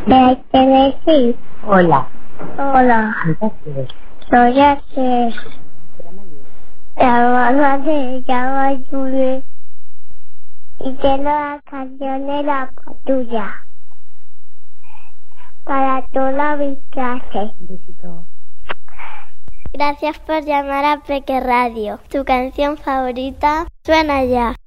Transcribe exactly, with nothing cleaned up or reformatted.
¿Me quieres decir? Hola. Hola. Entonces, Soy Access. La mamá se llama Julie. Y tengo la canción de la patrulla. Para toda mi clase. un besito. Gracias por llamar a Peque Radio. Tu canción favorita suena ya.